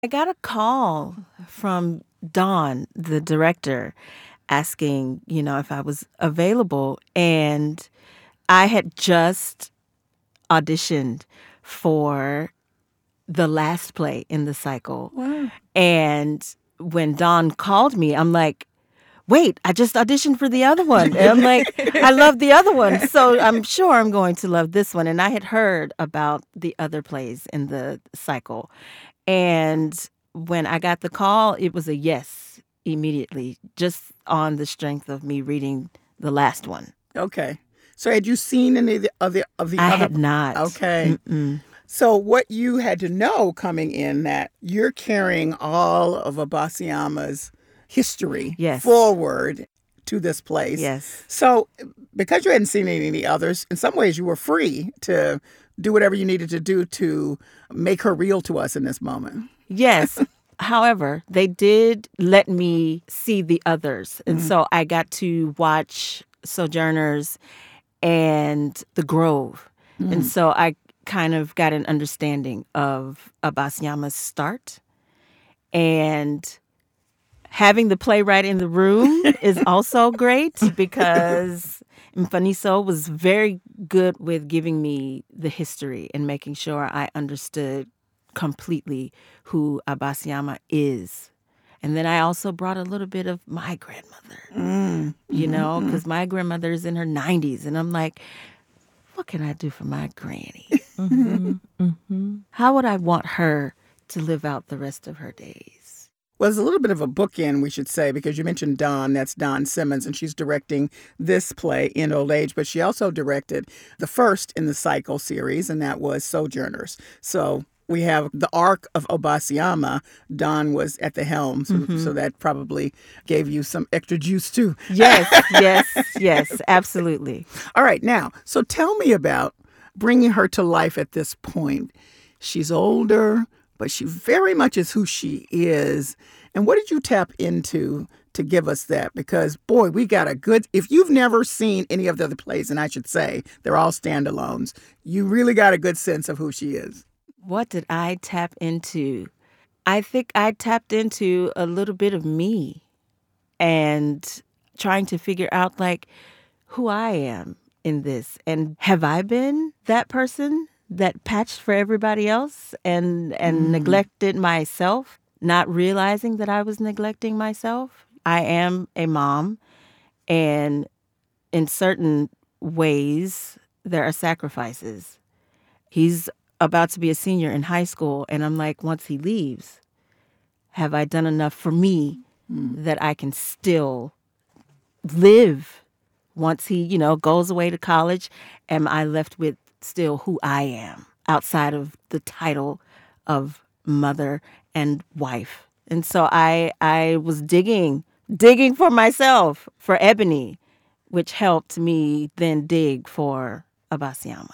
I got a call from Dawn, the director, asking, if I was available. And I had just auditioned for the last play in the cycle. Wow. And when Dawn called me, I'm like, wait, I just auditioned for the other one. And I'm like, I love the other one. So I'm sure I'm going to love this one. And I had heard about the other plays in the cycle. And when I got the call, it was a yes immediately, just on the strength of me reading the last one. Okay. So had you seen any of the I other? had not. Okay. Mm-mm. So what you had to know coming in that you're carrying all of Abasayama's history Yes. forward to this place. Yes. So because you hadn't seen any of the others, in some ways you were free to do whatever you needed to do to make her real to us in this moment. Yes. However, they did let me see the others. And so I got to watch Sojourners and The Grove. And so I kind of got an understanding of Abasayama's start. And having the playwright in the room is also great because Mfaniso was very good with giving me the history and making sure I understood completely who Abasayama is. And then I also brought a little bit of my grandmother, because my grandmother is in her 90s. And I'm like, what can I do for my granny? How would I want her to live out the rest of her days? Well, it's a little bit of a bookend, we should say, because you mentioned Dawn. That's Dawn Simmons, and she's directing this play in old age. But she also directed the first in the cycle series, and that was Sojourners. So we have the arc of Abasayama. Dawn was at the helm, so that probably gave you some extra juice, too. Yes, absolutely. All right, now, so tell me about bringing her to life at this point. She's older, but she very much is who she is. And what did you tap into to give us that? Because, boy, we got a good... If you've never seen any of the other plays, and I should say they're all standalones, you really got a good sense of who she is. What did I tap into? I think I tapped into a little bit of me and trying to figure out, who I am in this. And have I been that person that patched for everybody else and neglected myself, not realizing that I was neglecting myself? I am a mom, and in certain ways, there are sacrifices. He's about to be a senior in high school, and I'm like, once he leaves, have I done enough for me that I can still live once he, goes away to college? Am I left with still who I am outside of the title of mother and wife? And so I was digging for myself, for Ebony, which helped me then dig for Abasayama.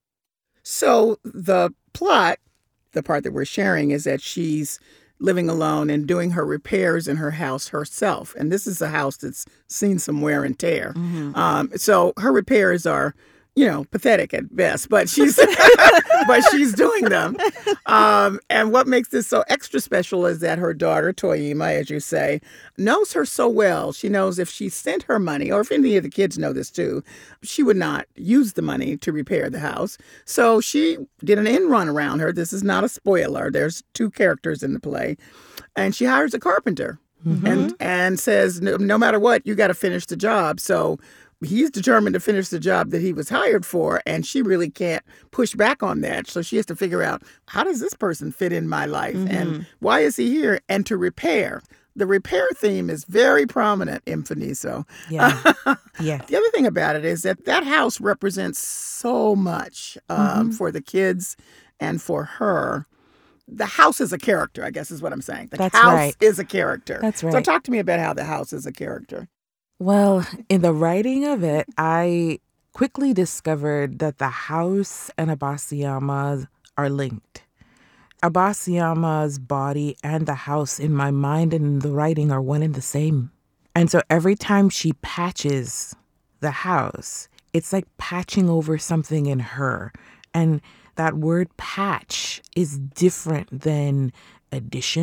So the plot, the part that we're sharing, is that she's living alone and doing her repairs in her house herself. And this is a house that's seen some wear and tear. So her repairs are, pathetic at best, but she's doing them. And what makes this so extra special is that her daughter, Toyima, as you say, knows her so well. She knows if she sent her money, or if any of the kids know this too, she would not use the money to repair the house. So she did an end run around her. This is not a spoiler. There's two characters in the play. And she hires a carpenter and says, no matter what, you got to finish the job. So he's determined to finish the job that he was hired for, and she really can't push back on that. So she has to figure out, how does this person fit in my life? And why is he here? And to repair. The repair theme is very prominent in Mfaniso. Yeah. The other thing about it is that house represents so much for the kids and for her. The house is a character, I guess is what I'm saying. That's house right. is a character. That's right. So talk to me about how the house is a character. Well, in the writing of it, I quickly discovered that the house and Abasayama are linked. Abasayama's body and the house in my mind and in the writing are one and the same. And so every time she patches the house, it's like patching over something in her. And that word patch is different than addition